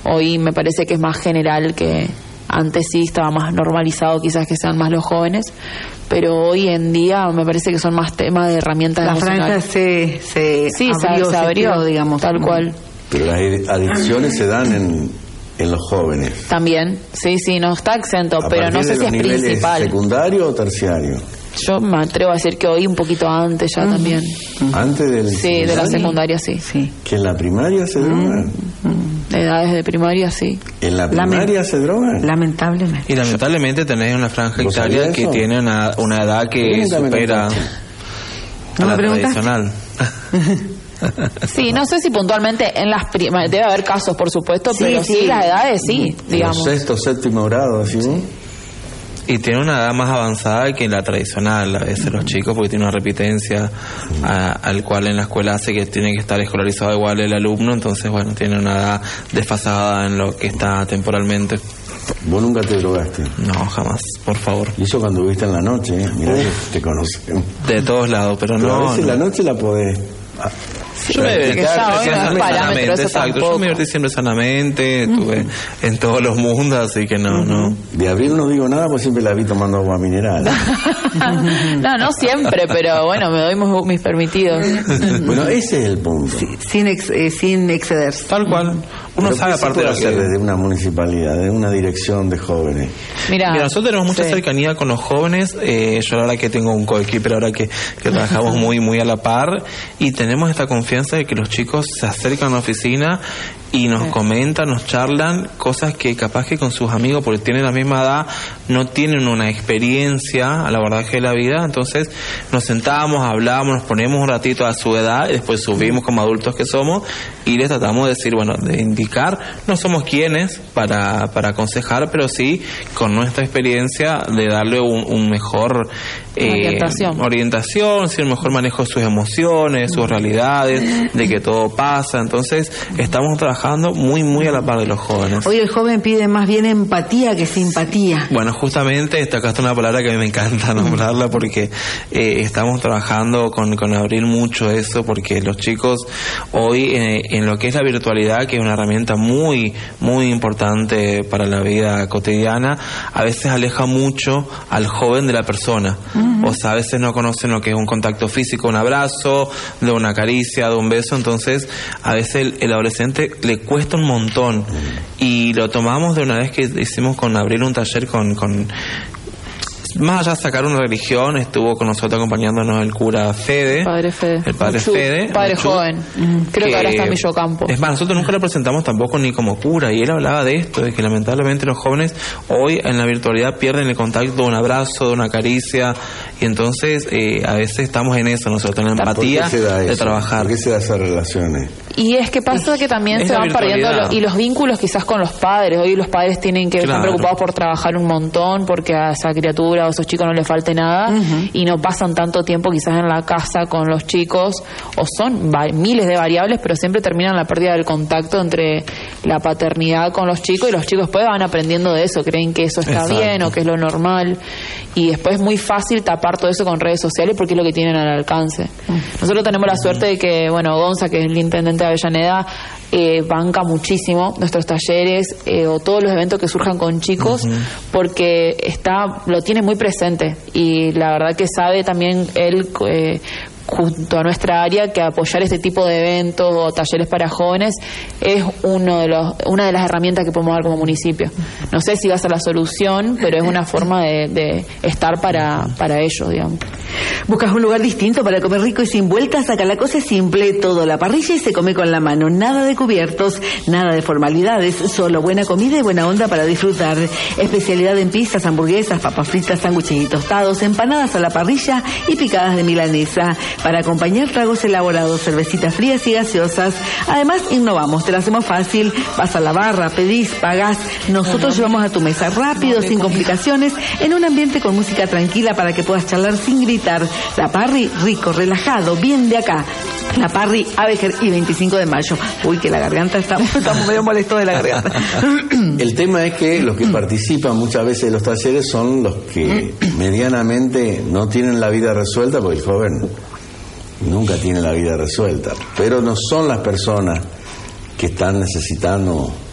Hoy me parece que es más general, que antes sí estaba más normalizado quizás que sean más los jóvenes, pero hoy en día me parece que son más temas de herramientas emocionales. La franja se abrió, digamos. Tal cual. Pero las adicciones se dan en los jóvenes. También, sí, no está exento, pero no sé si es principal. ¿Secundario o terciario? Yo me atrevo a decir que hoy un poquito antes ya también. ¿Antes del Sí, de la secundaria, sí. ¿Que en la primaria se drogan? De edades de primaria, sí. ¿En la primaria se drogan? Lamentablemente. Y lamentablemente tenés una franja etaria que tiene una edad que supera a la tradicional. Sí, no sé si puntualmente en las debe haber casos, por supuesto, pero sí, las edades sí, digamos. Sexto, séptimo grado, ¿sí? Y tiene una edad más avanzada que la tradicional, a veces los chicos, porque tiene una repitencia al cual en la escuela hace que tiene que estar escolarizado igual el alumno, entonces bueno, tiene una edad desfasada en lo que está temporalmente. ¿Vos nunca te drogaste? No, jamás, por favor. Y eso cuando viviste en la noche, mirá que te conocen. De todos lados, pero no. A veces la noche la podés... Yo me divertí siempre sanamente, exacto. Yo me divertí siempre sanamente, estuve en todos los mundos, así que no. De Abril no digo nada, pues siempre la vi tomando agua mineral. No siempre, pero bueno, me doy mis permitidos. Bueno, ese es el punto. Sin excederse. Tal cual. Uno sabe aparte de hacer desde una municipalidad, de una dirección de jóvenes. Mira, nosotros tenemos mucha cercanía con los jóvenes. Yo ahora que tengo un coequiper, ahora que trabajamos muy a la par, y tenemos esta confianza de que los chicos se acercan a la oficina y nos comentan, nos charlan cosas que capaz que con sus amigos, porque tienen la misma edad, no tienen una experiencia al abordaje de la vida. Entonces nos sentamos, hablamos, nos ponemos un ratito a su edad y después subimos como adultos que somos y les tratamos de decir, bueno, de indicar, no somos quienes para aconsejar, pero sí con nuestra experiencia de darle un mejor orientación, sí, un mejor manejo de sus emociones, sus realidades, de que todo pasa. Entonces estamos trabajando muy a la par de los jóvenes. Hoy el joven pide más bien empatía que simpatía. Bueno, justamente esta acá está una palabra que a mí me encanta nombrarla, porque estamos trabajando con Abril mucho eso, porque los chicos hoy en lo que es la virtualidad, que es una herramienta muy importante para la vida cotidiana, a veces aleja mucho al joven de la persona. O sea, a veces no conocen lo que es un contacto físico, un abrazo, de una caricia, de un beso. Entonces a veces el adolescente le cuesta un montón, y lo tomamos de una vez que hicimos con Abril un taller con más allá de sacar una religión, estuvo con nosotros acompañándonos el cura Fede, el padre Fede, padre joven, creo que ahora está en Villocampo. Es más, nosotros nunca lo presentamos tampoco ni como cura, y él hablaba de esto, de que lamentablemente los jóvenes hoy en la virtualidad pierden el contacto de un abrazo, de una caricia, y entonces a veces estamos en eso nosotros, en la empatía de trabajar. ¿Por qué se da esas relaciones? Y es que pasa que también se van perdiendo y los vínculos quizás con los padres. Hoy los padres tienen que estar preocupados por trabajar un montón, porque a esa criatura o a esos chicos no les falte nada, y no pasan tanto tiempo quizás en la casa con los chicos, o son miles de variables, pero siempre terminan la pérdida del contacto entre la paternidad con los chicos, y los chicos después van aprendiendo de eso, creen que eso está bien o que es lo normal, y después es muy fácil tapar todo eso con redes sociales porque es lo que tienen al alcance. Nosotros tenemos la suerte de que, bueno, Gonza, que es el intendente de Avellaneda, banca muchísimo nuestros talleres o todos los eventos que surjan con chicos, porque lo tiene muy presente, y la verdad que sabe también él junto a nuestra área que apoyar este tipo de eventos o talleres para jóvenes es una de las herramientas que podemos dar como municipio. No sé si va a ser la solución, pero es una forma de estar para ellos, digamos. ¿Buscas un lugar distinto para comer rico y sin vueltas? Acá la cosa es simple, todo a la parrilla y se come con la mano, nada de cubiertos, nada de formalidades, solo buena comida y buena onda para disfrutar. Especialidad en pizzas, hamburguesas, papas fritas, sándwiches y tostados, empanadas a la parrilla y picadas de milanesa. Para acompañar tragos elaborados, cervecitas frías y gaseosas. Además, innovamos, te lo hacemos fácil, vas a la barra, pedís, pagás, nosotros llevamos a tu mesa rápido, sin complicaciones, en un ambiente con música tranquila para que puedas charlar sin gritar. La Parry, rico, relajado, bien de acá. La Parry, Abejer y 25 de mayo. Uy, que la garganta estamos medio molesto de la garganta. El tema es que los que participan muchas veces de los talleres son los que medianamente no tienen la vida resuelta, porque el joven nunca tiene la vida resuelta, pero no son las personas que están necesitando